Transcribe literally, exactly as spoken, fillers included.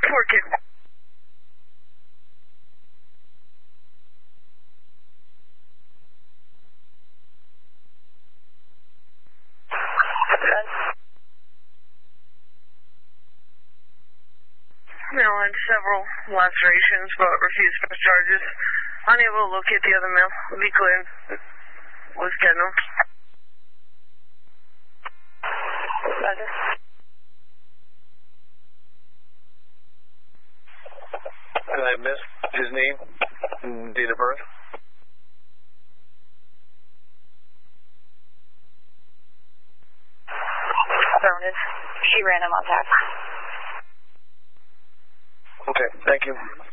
Working. Male had several lacerations, but refused press charges. Unable to locate the other male. Will be clear. Was kennel. Roger. And I missed his name and date of birth. Affirmative. She ran him on tax. Okay, thank you.